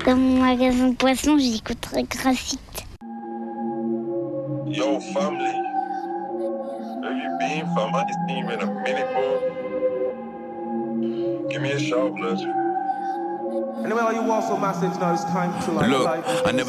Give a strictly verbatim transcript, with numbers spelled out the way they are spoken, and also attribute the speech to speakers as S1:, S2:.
S1: Dans mon magasin de poissons, j'écoute Grafite.
S2: Yo, family. Have you been for my team in a minute, bro? Give me a shout, blood.
S3: Anyway, all you waffle massive now, it's time to like
S4: Look,
S3: life.
S4: I never